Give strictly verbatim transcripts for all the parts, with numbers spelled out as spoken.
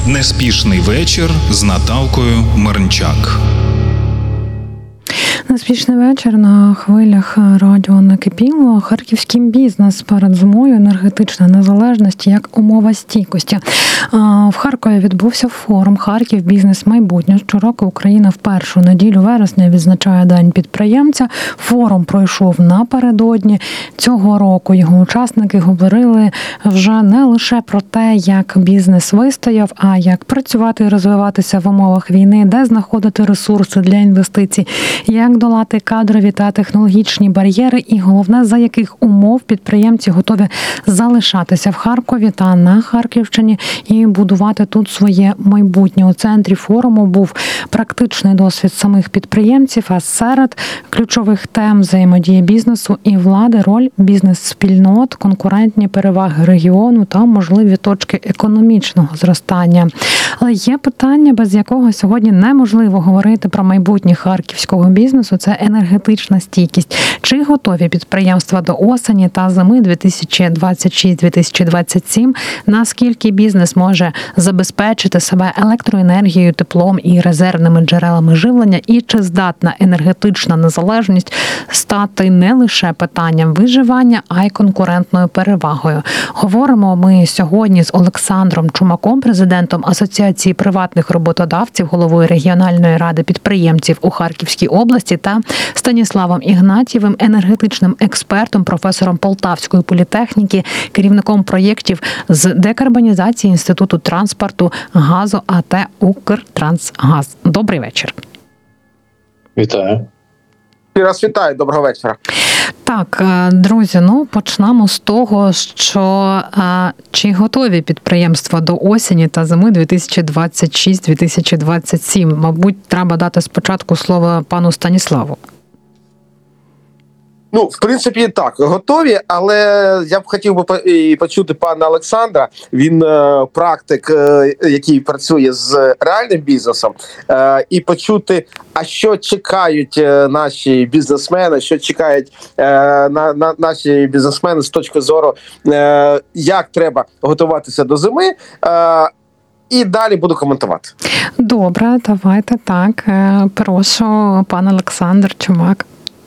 Неспішний вечір з Наталкою Мирнчак. Неспішний вечір на хвилях радіо накипіло. Харківський бізнес перед зимою, енергетична незалежність як умова стійкості. В Харкові відбувся форум «Харків. Бізнес. Майбутнє». Щороку Україна в першу неділю вересня відзначає День підприємця. Форум пройшов напередодні. Цього року його учасники говорили вже не лише про те, як бізнес вистояв, а як працювати і розвиватися в умовах війни, де знаходити ресурси для інвестицій, як долати кадрові та технологічні бар'єри і, головне, за яких умов підприємці готові залишатися в Харкові та на Харківщині і будувати тут своє майбутнє. У центрі форуму був практичний досвід самих підприємців, а серед ключових тем взаємодії бізнесу і влади, роль бізнес-спільнот, конкурентні переваги регіону та можливі точки економічного зростання. Але є питання, без якого сьогодні неможливо говорити про майбутнє харківського бізнесу. Це енергетична стійкість. Чи готові підприємства до осені та зими дві тисячі двадцять шість - дві тисячі двадцять сім? Наскільки бізнес може забезпечити себе електроенергією, теплом і резервними джерелами живлення? І чи здатна енергетична незалежність стати не лише питанням виживання, а й конкурентною перевагою? Говоримо ми сьогодні з Олександром Чумаком, президентом Асоціації приватних роботодавців, головою регіональної ради підприємців у Харківській області, та Станіславом Ігнатьєвим, енергетичним експертом, професором Полтавської політехніки, керівником проєктів з декарбонізації Інституту транспорту, газу АТ «Укртрансгаз». Добрий вечір. Вітаю. І раз вітаю, доброго вечора. Так, друзі, ну почнемо з того, що а, чи готові підприємства до осені та зими дві тисячі двадцять шість - дві тисячі двадцять сім? Мабуть, треба дати спочатку слово пану Станіславу. Ну, в принципі, так, готові, але я б хотів би почути пана Олександра. Він е, практик, е, який працює з реальним бізнесом, е, і почути, а що чекають е, наші бізнесмени, що чекають е, на, на, наші бізнесмени з точки зору, е, як треба готуватися до зими. Е, І далі буду коментувати. Добре, давайте так. Прошу, пан Олександр Чумак.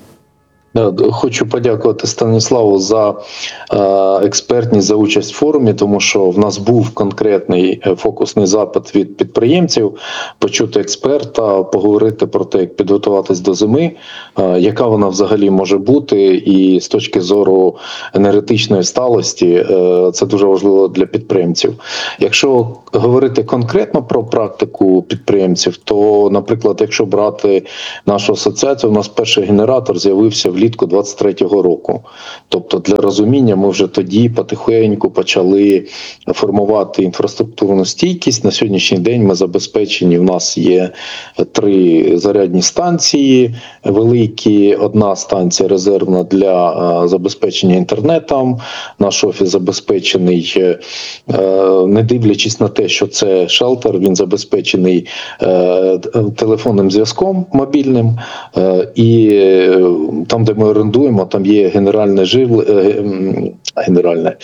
Хочу подякувати Станіславу за експертність, за участь в форумі, тому що в нас був конкретний фокусний запит від підприємців, почути експерта, поговорити про те, як підготуватись до зими, яка вона взагалі може бути, і з точки зору енергетичної сталості це дуже важливо для підприємців. Якщо говорити конкретно про практику підприємців, то, наприклад, якщо брати нашу асоціацію, у нас перший генератор з'явився в влітку двадцять третього року. Тобто, для розуміння, ми вже тоді потихеньку почали формувати інфраструктурну стійкість. На сьогоднішній день ми забезпечені, в нас є три зарядні станції великі, одна станція резервна для забезпечення інтернетом. Наш офіс забезпечений, не дивлячись на те, що це шелтер, він забезпечений телефонним зв'язком мобільним, і там, де ми орендуємо, там є генеральне живлення, генеральне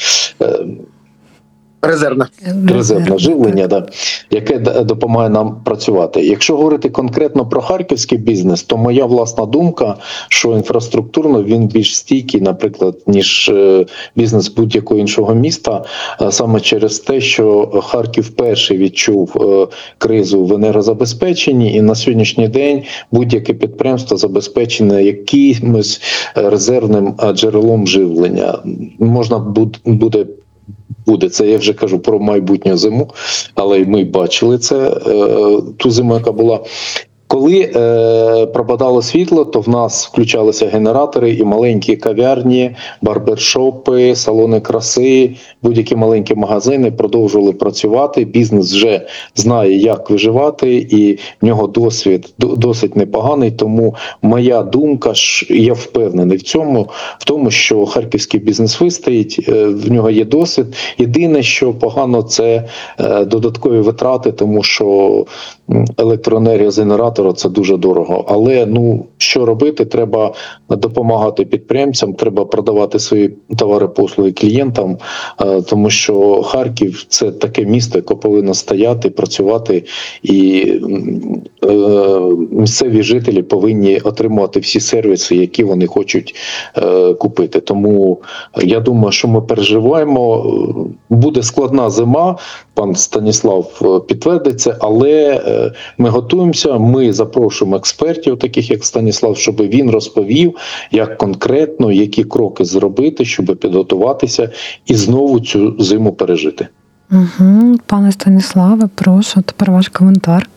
Резервне. Резервне живлення, да, яке допомагає нам працювати. Якщо говорити конкретно про харківський бізнес, то моя власна думка, що інфраструктурно він більш стійкий, наприклад, ніж бізнес будь-якого іншого міста, саме через те, що Харків перший відчув кризу в енергозабезпеченні, і на сьогоднішній день будь-яке підприємство забезпечене якимось резервним джерелом живлення. Можна буде Буде це, я вже кажу про майбутню зиму, але ми бачили це, ту зиму, яка була. Коли е, пропадало світло, то в нас включалися генератори і маленькі кав'ярні, барбершопи, салони краси, будь-які маленькі магазини продовжували працювати. Бізнес вже знає, як виживати, і в нього досвід досить непоганий. Тому моя думка, я впевнений в цьому, в тому, що харківський бізнес вистоїть, в нього є досвід. Єдине, що погано, це додаткові витрати, тому що електроенергія з генератора генератора це дуже дорого. Але ну що робити? Треба допомагати підприємцям, треба продавати свої товари, послуги клієнтам, тому що Харків це таке місто, яке повинно стояти, працювати, і е, місцеві жителі повинні отримувати всі сервіси, які вони хочуть е, купити. Тому я думаю, що ми переживаємо. Буде складна зима, пан Станіслав підтвердиться, але ми готуємося, ми запрошуємо експертів, таких як Станіслав, щоб він розповів, як конкретно, які кроки зробити, щоб підготуватися і знову цю зиму пережити. Угу. Пане Станіславе, прошу, тепер ваш коментар.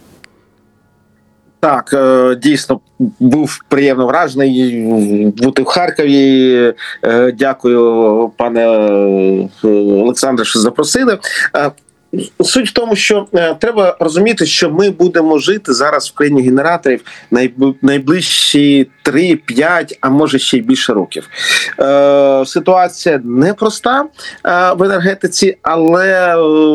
Так, дійсно, був приємно вражений бути в Харкові. Дякую, пане Олександре, що запросили. Суть в тому, що е, треба розуміти, що ми будемо жити зараз в країні генераторів найближчі три-п'ять, а може ще й більше років. Е, ситуація непроста е, в енергетиці, але е,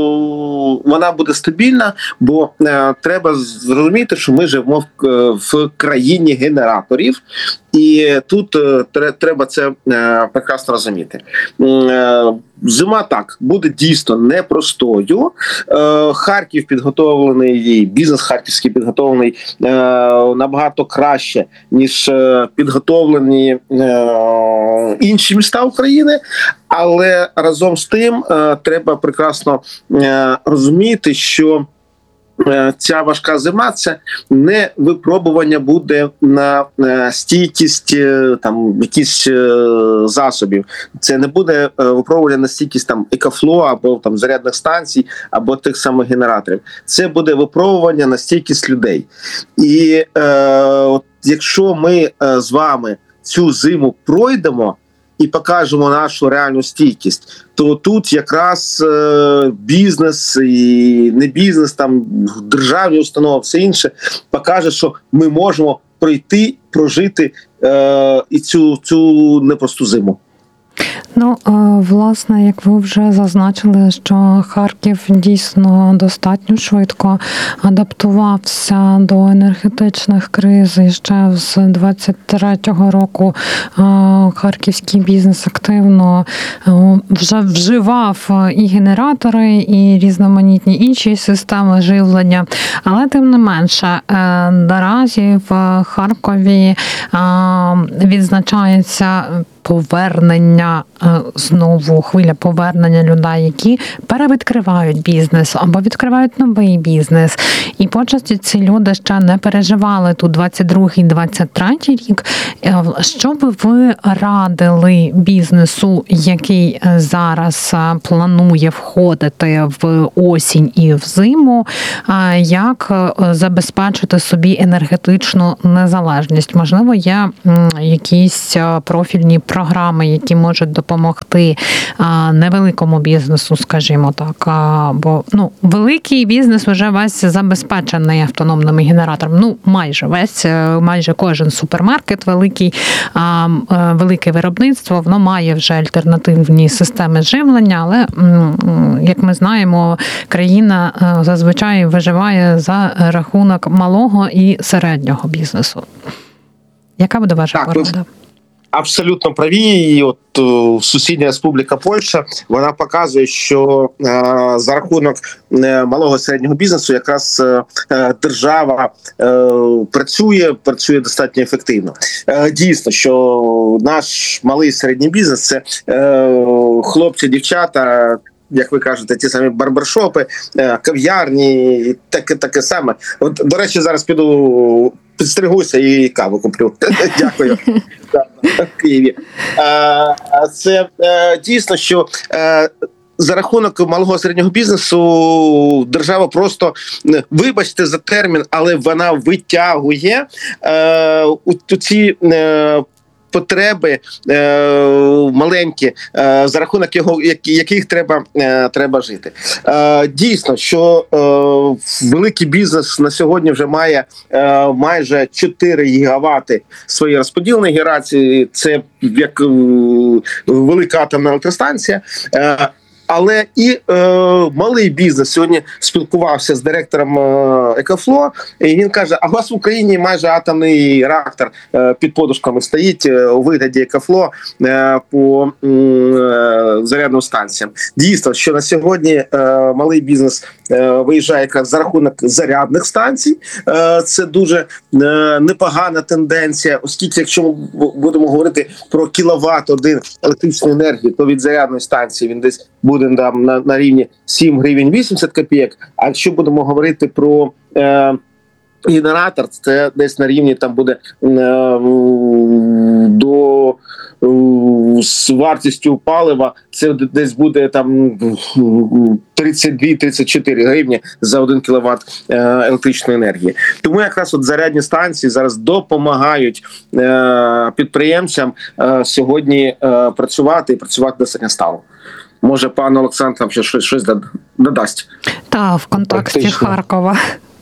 вона буде стабільна, бо е, треба зрозуміти, що ми живемо в, в країні генераторів. І тут е, треба це е, прекрасно розуміти. Е, зима так буде дійсно непростою. Е, Харків підготовлений, бізнес харківський підготовлений е, набагато краще, ніж е, підготовлені е, інші міста України. Але разом з тим е, треба прекрасно е, розуміти, що ця важка зима – це не випробування буде на стійкість там якісь засобів. Це не буде випробування на стійкість там екофло або там зарядних станцій, або тих самих генераторів. Це буде випробування на стійкість людей. І е, от, якщо ми е, з вами цю зиму пройдемо і покажемо нашу реальну стійкість, то тут якраз е, бізнес і не бізнес, там державні установи, все інше покаже, що ми можемо пройти, прожити е, і цю, цю непросту зиму. Ну, власне, як ви вже зазначили, що Харків дійсно достатньо швидко адаптувався до енергетичних криз. І ще з двадцять третього року харківський бізнес активно вже вживав і генератори, і різноманітні інші системи живлення. Але тим не менше, наразі в Харкові відзначається повернення, знову хвиля повернення людей, які перевідкривають бізнес або відкривають новий бізнес. І почасті ці люди ще не переживали тут двадцять другий - двадцять третій рік. Що би ви радили бізнесу, який зараз планує входити в осінь і в зиму, як забезпечити собі енергетичну незалежність? Можливо, є якісь профільні програми, які можуть допомогти а, невеликому бізнесу, скажімо так. А, бо ну, великий бізнес вже весь забезпечений автономними генераторами. Ну, майже весь, майже кожен супермаркет великий, а, а, велике виробництво, воно має вже альтернативні системи живлення, але, м, як ми знаємо, країна зазвичай виживає за рахунок малого і середнього бізнесу. Яка буде ваша так, порада? Абсолютно праві. І от о, сусідня республіка Польща, вона показує, що е, за рахунок е, малого і середнього бізнесу якраз е, держава е, працює, працює достатньо ефективно. Е, дійсно, що наш малий і середній бізнес – це е, хлопці, дівчата, як ви кажете, ті самі барбершопи, кав'ярні, таке таке саме. От, до речі, зараз піду підстригуся і каву куплю. Дякую. В Києві. Це дійсно, що за рахунок малого середнього бізнесу держава просто, вибачте за термін, але вона витягує у ці потреби е, маленькі, е, за рахунок його, які, яких треба, е, треба жити. Е, дійсно, що е, великий бізнес на сьогодні вже має е, майже чотири гігавати своєї розподільної генерації. Це як е, велика атомна електростанція. Е, але і е, малий бізнес. Сьогодні спілкувався з директором е, Екофло, і він каже, а у вас в Україні майже атомний реактор е, під подушками стоїть е, у вигляді Екофло е, по е, зарядним станціям. Дійсно, що на сьогодні е, малий бізнес е, виїжджає якраз за рахунок зарядних станцій. Е, це дуже е, непогана тенденція, оскільки якщо ми будемо говорити про кіловат один електричної енергії, то від зарядної станції він десь буде там на, на рівні сім гривень вісімдесят копійок. А якщо будемо говорити про е, генератор, це десь на рівні там буде е, до е, з вартістю палива, це десь буде там тридцять дві - тридцять чотири гривні за один кіловат е, електричної енергії. Тому якраз от зарядні станції зараз допомагають е, підприємцям е, сьогодні е, працювати і працювати достатньо стало. Може, пан Олександр там ще щось, щось додасть? Та, в контексті Практично. Харкова.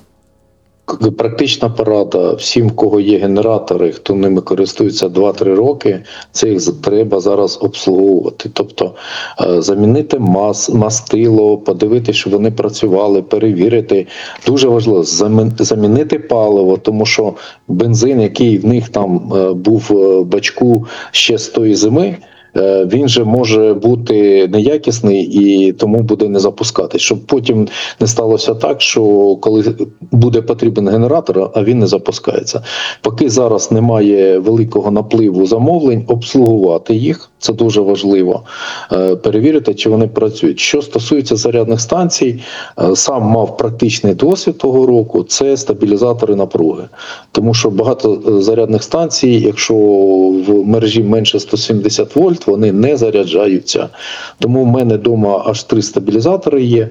Практична порада всім, в кого є генератори, хто ними користується два-три роки, це їх треба зараз обслуговувати. Тобто е, замінити мас, мастило, подивитися, щоб вони працювали, перевірити. Дуже важливо замінити паливо, тому що бензин, який в них там е, був в бачку ще з тої зими, він же може бути неякісний і тому буде не запускатись. Щоб потім не сталося так, що коли буде потрібен генератор, а він не запускається. Поки зараз немає великого напливу замовлень, обслугувати їх, це дуже важливо. Перевірити, чи вони працюють. Що стосується зарядних станцій, сам мав практичний досвід того року, це стабілізатори напруги. Тому що багато зарядних станцій, якщо в мережі менше сто сімдесят вольт, вони не заряджаються. Тому в мене вдома аж три стабілізатори є,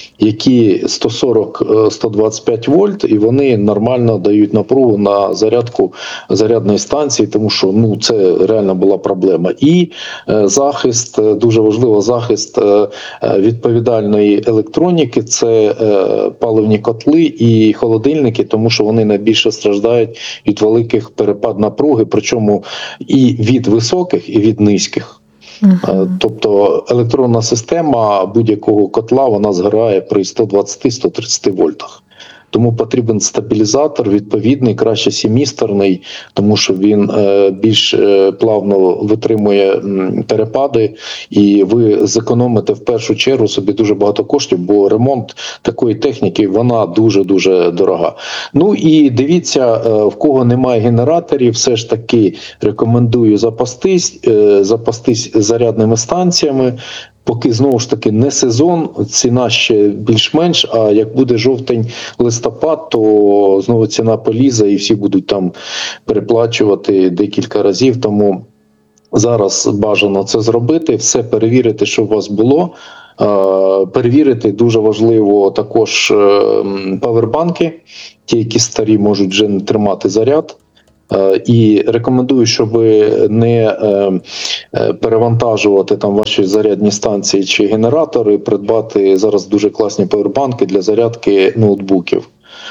які сто сорок - сто двадцять п'ять вольт, і вони нормально дають напругу на зарядку зарядної станції, тому що ну, це реально була проблема. І е, захист, дуже важливо, захист е, відповідальної електроніки, це е, паливні котли і холодильники, тому що вони найбільше страждають від великих перепад напруги, причому і від високих, і від низьких. Uh-huh. Тобто електронна система будь-якого котла, вона згорає при сто двадцять - сто тридцять вольтах. Тому потрібен стабілізатор відповідний, краще сімісторний, тому що він е, більш е, плавно витримує м, перепади, і ви зекономите в першу чергу собі дуже багато коштів, бо ремонт такої техніки, вона дуже-дуже дорога. Ну і дивіться, е, в кого немає генераторів, все ж таки рекомендую запастись, е, запастись зарядними станціями. Поки, знову ж таки, не сезон, ціна ще більш-менш, а як буде жовтень-листопад, то знову ціна полізе і всі будуть там переплачувати декілька разів. Тому зараз бажано це зробити, все перевірити, що у вас було. Перевірити дуже важливо також павербанки, ті, які старі, можуть вже не тримати заряд. І рекомендую, щоб не перевантажувати там ваші зарядні станції чи генератори, придбати зараз дуже класні павербанки для зарядки ноутбуків.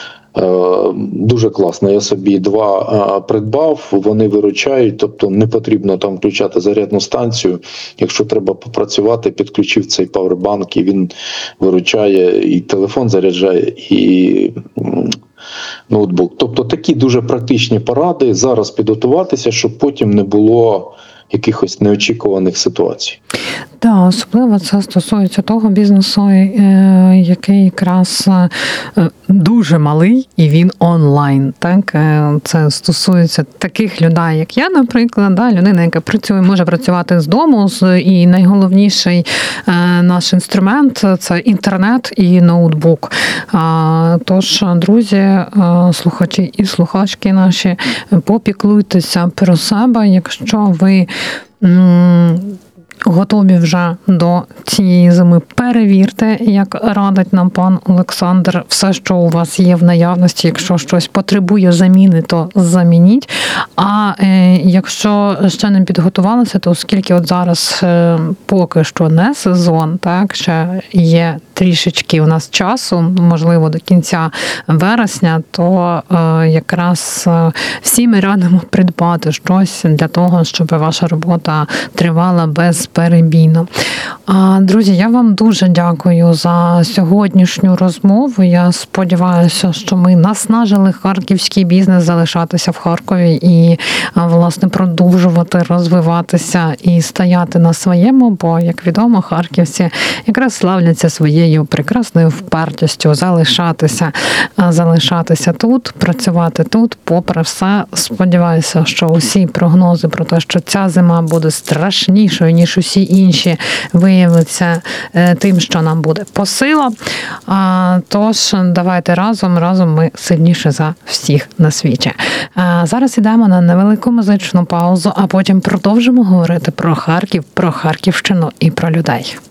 Дуже класно. Я собі два придбав, вони виручають, тобто не потрібно там включати зарядну станцію. Якщо треба попрацювати, підключив цей павербанк, і він виручає, і телефон заряджає, і ноутбук. Тобто такі дуже практичні поради, зараз підготуватися, щоб потім не було якихось неочікуваних ситуацій. Так, особливо це стосується того бізнесу, який якраз дуже малий, і він онлайн. Так? Це стосується таких людей, як я, наприклад, да? Людина, яка працює, може працювати з дому, і найголовніший наш інструмент – це інтернет і ноутбук. Тож, друзі, слухачі і слухачки наші, попіклуйтеся про себе, якщо ви готові вже до цієї зими, перевірте, як радить нам пан Олександр, все, що у вас є в наявності. Якщо щось потребує заміни, то замініть. А е, якщо ще не підготувалися, то оскільки от зараз е, поки що не сезон, так, ще є трішечки у нас часу, можливо, до кінця вересня, то е, якраз е, всі ми радимо придбати щось для того, щоб ваша робота тривала без безперебійно. Друзі, я вам дуже дякую за сьогоднішню розмову. Я сподіваюся, що ми наснажили харківський бізнес залишатися в Харкові і, власне, продовжувати розвиватися і стояти на своєму, бо, як відомо, харківці якраз славляться своєю прекрасною впертістю залишатися, залишатися тут, працювати тут, попри все. Сподіваюся, що усі прогнози про те, що ця зима буде страшнішою, ніж усі інші, виявиться тим, що нам буде по силам. Тож, давайте разом, разом ми сильніше за всіх на світі. Зараз йдемо на невелику музичну паузу, а потім продовжимо говорити про Харків, про Харківщину і про людей.